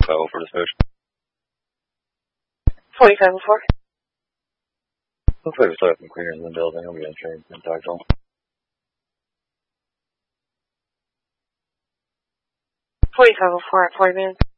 File for dispatch. 4504. Looks like we still have some cleaners in the building. I'll be on train and talk to them. 4504 at 40 minutes.